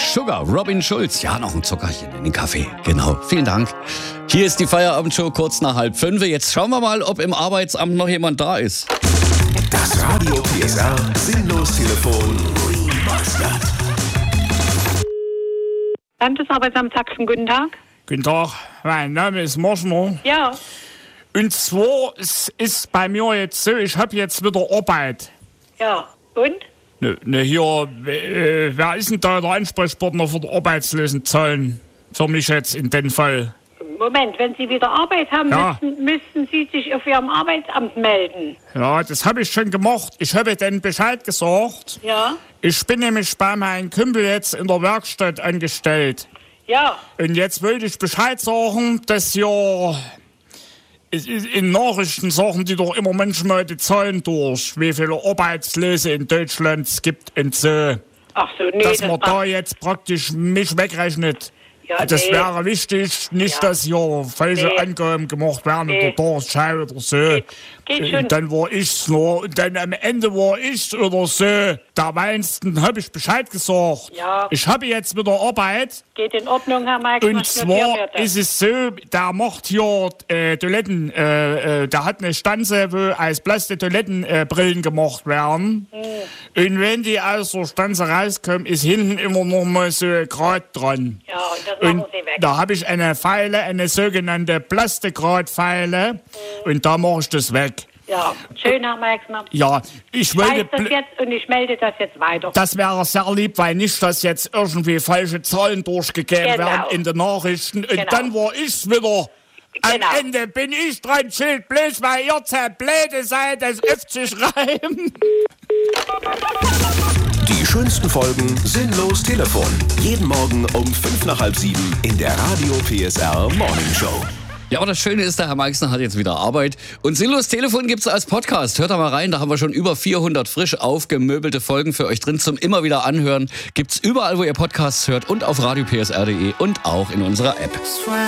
Sugar, Robin Schulz. Ja, noch ein Zuckerchen in den Kaffee. Genau, vielen Dank. Hier ist die Feierabendshow kurz nach 4:30. Jetzt schauen wir mal, ob im Arbeitsamt noch jemand da ist. Das Radio PSR Sinnlos-Telefon remastered. Landesarbeitsamt Sachsen, guten Tag. Guten Tag, mein Name ist Moschner. Ja. Und zwar, es ist bei mir jetzt so, ich habe jetzt wieder Arbeit. Ja. Und? Hier, wer ist denn da der Ansprechpartner für die Arbeitslosenzahlen? Für mich jetzt in dem Fall. Moment, wenn Sie wieder Arbeit haben, Ja. müssten Sie sich auf Ihrem Arbeitsamt melden. Ja, das habe ich schon gemacht. Ich habe denen Bescheid gesagt. Ja. Ich bin nämlich bei meinem Kumpel jetzt in der Werkstatt angestellt. Ja. Und jetzt wollte ich Bescheid sagen, dass ja in Nachrichten sagen die doch immer manchmal die Zahlen durch, wie viele Arbeitslose in Deutschland es gibt und so. Ach so, nee. Dass man da jetzt praktisch mich wegrechnet. Ja, Das nee. wäre wichtig, nicht, Ja. dass hier falsche Nee. Angaben gemacht werden Nee. oder Dorfschei oder so. Geht schon. Und dann war ich's nur, und dann am Ende war ich's oder so. Da meinsten, habe ich Bescheid gesagt. Ja. Ich habe jetzt wieder Arbeit. Geht in Ordnung, Herr Marx. Und zwar ist es so, der macht hier Toiletten, der hat eine Stanze, wo als Plastik-Toilettenbrillen gemacht werden. Und wenn die aus der Stanze rauskommen, ist hinten immer noch mal so ein Grat dran. Ja, und das machen Und Sie weg. da habe ich eine Feile, eine sogenannte Plastikgradfeile. Und da mache ich das weg. Ja, schön, Herr Marxner. Ja, ich Ich weiß wollte... das jetzt und ich melde das jetzt weiter. Das wäre sehr lieb, weil nicht, dass jetzt irgendwie falsche Zahlen durchgegeben Genau. werden in den Nachrichten. Und Genau. dann war ich's wieder. Am Genau. Ende bin ich dran schuld, bloß weil ihr zwei blöde seid, das aufzuschreiben. Die schönsten Folgen Sinnlos Telefon. Jeden Morgen um 6:55 in der Radio PSR Morning Show. Ja, aber das Schöne ist, der Herr Meixner hat jetzt wieder Arbeit. Und Sinnlos Telefon gibt's als Podcast. Hört da mal rein, da haben wir schon über 400 frisch aufgemöbelte Folgen für euch drin zum immer wieder anhören. Gibt's überall, wo ihr Podcasts hört und auf radiopsr.de und auch in unserer App.